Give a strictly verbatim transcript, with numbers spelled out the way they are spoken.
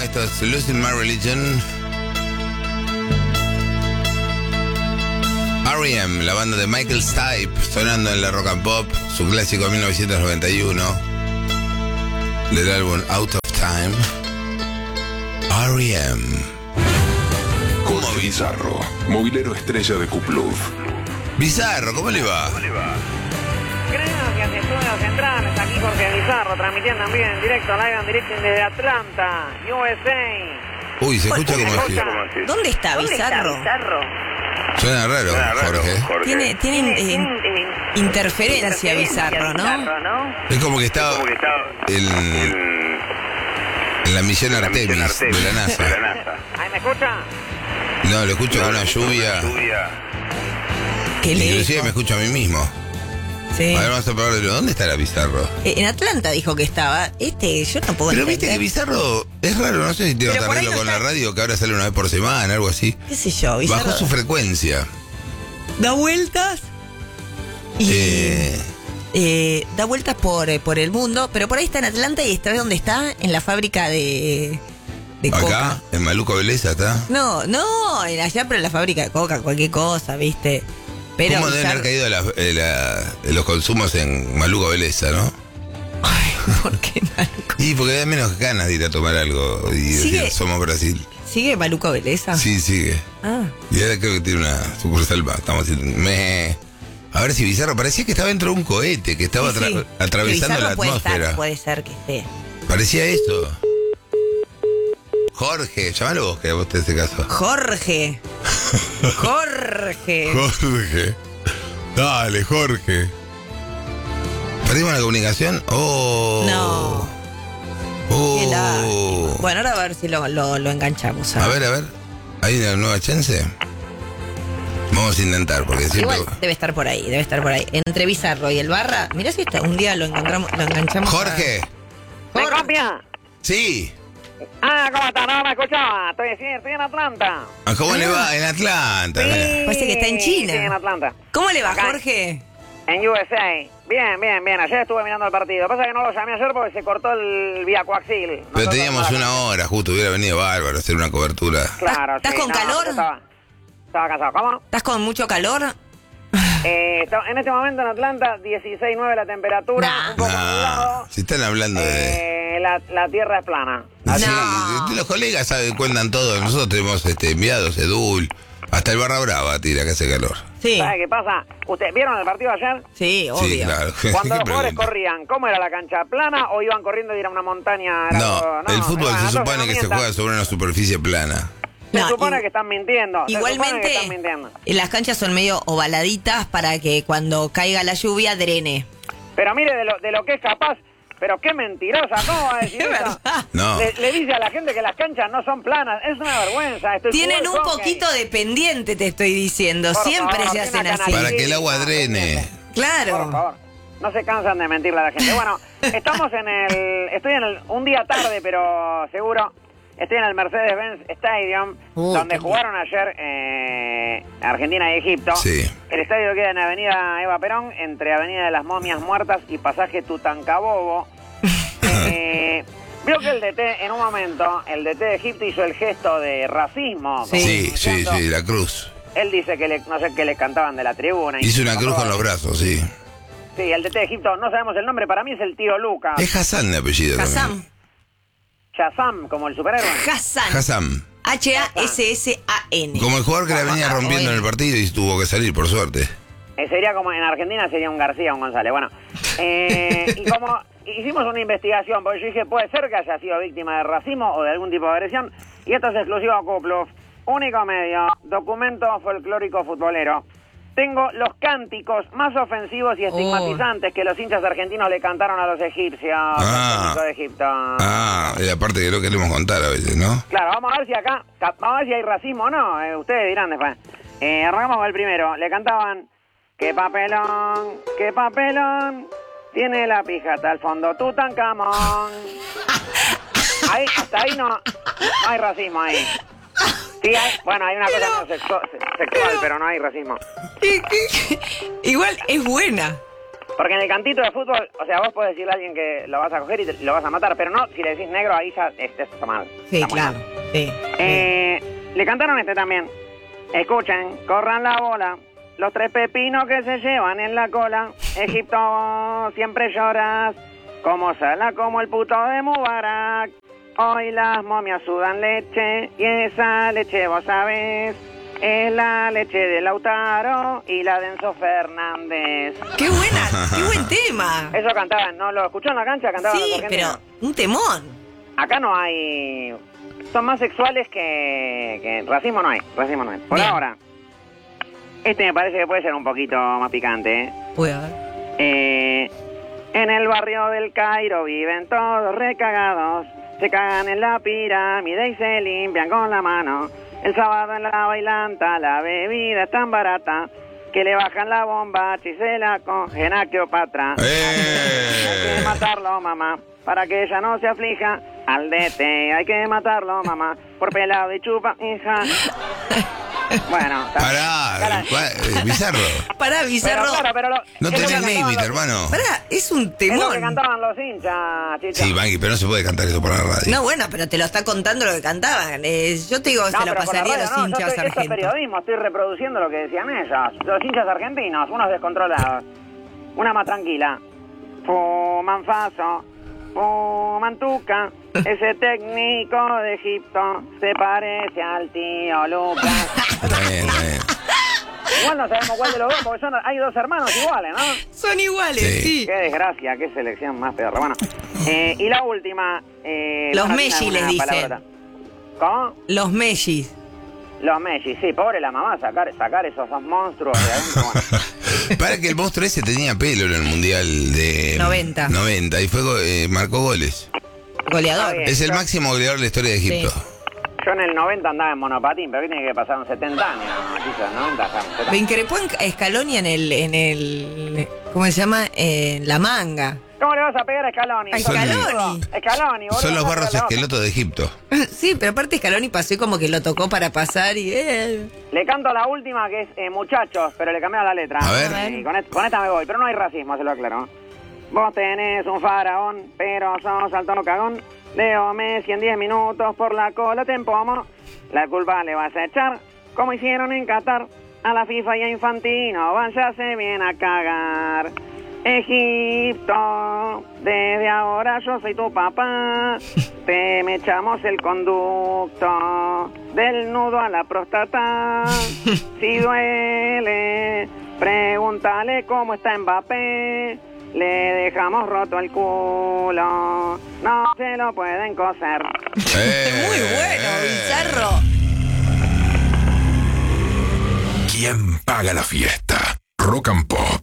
esto es Losing My Religion. R E M, la banda de Michael Stipe, sonando en la Rock and Pop, su clásico de mil novecientos noventa y uno, del álbum Out of Time. R E M. Jorge Bizarro, movilero estrella de Kupluf. Bizarro, ¿cómo le va? ¿Cómo le va? Gracias, Estudios Centrales, aquí Jorge Bizarro, transmitiendo en vivo en directo, live and direct desde Atlanta, U S A. Uy, se escucha como así. ¿Dónde está Bizarro? Suena raro, Suena raro, Jorge. Jorge. Tiene, tiene eh, eh, interferencia Bizarro, ¿no? ¿no? Es como que estaba Como que está en, en en la misión la Artemis, misión Artemis de la de la NASA. NASA. ¿Ahí me escucha? No, lo escucho con una lluvia. lluvia. Qué Inclusive lejos. me escucho a mí mismo. Sí. A ver, vamos a probarlo. ¿Dónde está la Bizarro? Eh, En Atlanta dijo que estaba. Este, yo no puedo Pero viste que entender. Bizarro es raro, no sé si tiene Pero otro por ahí arreglo no con la está- radio, que ahora sale una vez por semana, algo así. ¿Qué sé yo? Bizarro Bajó su frecuencia. da vueltas y Eh, eh, da vueltas por, eh, por el mundo, pero por ahí está en Atlanta y está donde está, en la fábrica de, de acá, coca. en Maluco Beleza, ¿está? No, no, en allá, pero en la fábrica de coca, cualquier cosa, ¿viste? Pero ¿Cómo deben Bizarro- haber caído la- eh, la- los consumos en Maluco Beleza, no? Ay, ¿por qué Maluco? Y porque da menos ganas de ir a tomar algo y Sigue. decir, somos Brasil. ¿Sigue Maluco Beleza? Sí, sigue. Ah. Y ahora creo que tiene una sucursal más. Estamos en- me... A ver si Bizarro parecía que estaba dentro de un cohete, que estaba Sí, sí. atra- atravesando Que Bizarro la puede atmósfera. estar, puede ser que esté. Parecía eso. Jorge, llamalo vos, que a vos te hace caso. Jorge. Jorge. Jorge. Dale, Jorge. ¿Perdimos la comunicación? Oh. No. Oh. Qué lástima. Bueno, ahora a ver si lo, lo, lo enganchamos. A ver, a ver. ¿Hay una nueva chance? Vamos a intentar, porque siempre... Igual debe estar por ahí, debe estar por ahí. Entre Bizarro y el Barra, mirá si está, un día lo encontramos, lo enganchamos. a- Jorge. ¿Me Jorge. copia? Sí. Ah, ¿cómo está? No me escuchaba. Estoy, sí, estoy en Atlanta. ¿A ¿Cómo le va? En Atlanta. mira. Parece que está en China. Sí, en Atlanta. ¿Cómo le va, Acá. Jorge? En U S A. Bien, bien, bien. Ayer estuve mirando el partido. Pasa que no lo llamé ayer porque se cortó el vía coaxil. Pero Nosotros teníamos no- una hora, justo hubiera venido bárbaro a hacer una cobertura. Claro, ¿Estás sí, con no, calor? yo Estaba, estaba cansado. ¿Cómo? ¿Estás con mucho calor? Eh, esto- en este momento en Atlanta, dieciséis nueve la temperatura. Nah. Un poco No, nublado. si están hablando de... Eh, la, la tierra es plana. Sí, No. los colegas saben, cuentan todo. Nosotros tenemos este, enviados, Edul, hasta el Barra Brava tira que hace calor. Sí, ¿Sabe qué pasa? ¿Ustedes vieron el partido ayer? sí, obvio. Sí, claro. Cuando ¿Qué los jugadores pregunta? corrían, ¿cómo era la cancha? ¿Plana o iban corriendo y era una montaña? Era No, todo- el fútbol bueno, se entonces supone no que se mientan. juega sobre una superficie plana. Se No, supone igual- que están mintiendo. se supone que Igualmente, están mintiendo. las canchas son medio ovaladitas para que cuando caiga la lluvia drene. Pero mire de lo, de lo que es capaz. Pero qué mentirosa, ¿cómo va a decir Es eso? verdad. No. Le, le dice a la gente que las canchas no son planas. Es una vergüenza. Esto es Tienen un fútbol, hockey. poquito de pendiente, te estoy diciendo. Por Siempre favor, se hacen tiene así. canal. Para que el agua drene. Por Claro. favor, no se cansan de mentirle a la gente. Bueno, estamos en el... Estoy en el... Un día tarde, pero seguro. Estoy en el Mercedes-Benz Stadium, Uh, donde qué jugaron ayer eh, Argentina y Egipto. Sí. El estadio queda en Avenida Eva Perón, entre Avenida de las Momias Muertas y Pasaje Tutankabobo. eh, Vio que el D T, en un momento, el D T de Egipto hizo el gesto de racismo. Sí. Sí, sí, diciendo- sí, la cruz. Él dice que le, no sé qué le cantaban de la tribuna. y- Hizo una cruz con los brazos, sí. Sí, el D T de Egipto, no sabemos el nombre, para mí es el tío Lucas. Es Hassan de apellido Hassan. también. Shazam, como el superhéroe. Hassan. Hassan. H A S S A N. Como el jugador que la venía Ah, rompiendo bueno. en el partido y tuvo que salir, por suerte. Eh, sería como en Argentina sería un García, un González. Bueno, eh, y como hicimos una investigación, porque yo dije, puede ser que haya sido víctima de racismo o de algún tipo de agresión, y esto es exclusivo a Kupluf, único medio, documento folclórico futbolero. Tengo los cánticos más ofensivos y estigmatizantes que los hinchas argentinos le cantaron a los egipcios. Ah. al técnico de Egipto. Ah, es la parte que no queremos contar a veces, ¿no? Claro, vamos a ver si acá, vamos a ver si hay racismo o no, eh, ustedes dirán después. Eh, arrancamos con el primero, le cantaban, qué papelón, qué papelón, tiene la pija hasta el fondo, Tutankamón. Ahí, hasta ahí no, no hay racismo ahí. Sí hay, bueno, hay una cosa no sexu- sexual, pero no hay racismo. Igual es buena. Porque en el cantito de fútbol, o sea, vos podés decirle a alguien que lo vas a coger y te- lo vas a matar, pero no, si le decís negro, ahí ya este está mal. Sí, Está muy claro. mal. Sí. Eh, le cantaron este también. Escuchen, corran la bola. Los tres pepinos que se llevan en la cola. Egipto, siempre lloras. Como Salah, como el puto de Mubarak. Hoy las momias sudan leche. Y esa leche, vos sabés, es la leche de Lautaro y la de Enzo Fernández. ¡Qué buena! ¡Qué buen tema! Eso cantaban, ¿no? ¿Lo escuchó en la cancha? Cantaban Sí, los argentinos. pero un temón. Acá no hay... Son más sexuales que... que racismo no hay, racismo no hay. Por Bien. ahora. Este me parece que puede ser un poquito más picante, ¿eh? Uy, a ver. Eh, en el barrio del Cairo viven todos recagados. Se cagan en la pirámide y se limpian con la mano. El sábado en la bailanta la bebida es tan barata que le bajan la bombacha y se la cogen a Cleopatra. ¡Eh! Hay que matarlo, mamá, para que ella no se aflija. Al D T hay que matarlo, mamá, por pelado y chupa, hija. Bueno, está bien. Pará, Cara- pa- eh, Bizarro. Pará, Pero Bizarro. claro, pero lo- No es lo que tenés cantaban límite, los- hermano. Pará, es un Es lo que temón. cantaban los hinchas, Chicha. Sí, Maggie, pero no se puede cantar eso por la radio. No, bueno, pero te lo está contando lo que cantaban. Eh, yo te digo, No, se lo pero por la pasaría a radio los no, yo hinchas estoy- esto es argentos. periodismo, estoy reproduciendo lo que decían ellos. Los hinchas argentinos, unos descontrolados. Una más tranquila. Fuman faso, fuman tuca. Ese técnico de Egipto se parece al tío Lucas. Está bien, está bien. Igual no sabemos cuál de los dos, porque son, hay dos hermanos iguales, ¿no? Son iguales, Sí. sí. Qué desgracia, qué selección más pedorra. Bueno, eh, y la última... Eh, Los Luna tiene Messi les alguna dicen. palabrota. ¿Cómo? Los Mellis. Los Messi, sí, pobre la mamá, sacar, sacar esos dos monstruos de adentro. Bueno. Para que el monstruo ese tenía pelo en el Mundial de... noventa. noventa, y fue, go- eh, marcó goles. Goleador. Está bien. Es el yo- máximo goleador de la historia de Egipto. Yo en el noventa andaba en monopatín, pero ¿qué tiene que pasar? Un setenta años, Chicho, en el noventa, ajá, setenta. Me increpó en Scaloni en el, en el, ¿cómo se llama? En la manga. ¿Cómo le vas a pegar a Scaloni? A Sos Scaloni. boludo. Scaloni, boludo. Son los no barros seas loco. esquelotos de Egipto. Sí, pero aparte Scaloni pasó y como que lo tocó para pasar y... Eh. Le canto la última que es eh, Muchachos, pero le cambiaron la letra. A ver. Eh, con, et- con esta me voy, pero no hay racismo, se lo aclaro. Vos tenés un faraón, pero sos alto cagón. Leo Messi en diez minutos por la cola te empomo. La culpa le vas a echar, como hicieron en Qatar. A la FIFA y a Infantino, váyase bien a cagar. Egipto, desde ahora yo soy tu papá. Te me echamos el conducto del nudo a la próstata. Si duele, pregúntale cómo está Mbappé. Le dejamos roto el culo, no se lo pueden coser. Eh, Muy bueno, Bizarro. ¿Quién paga la fiesta? Rock and Pop.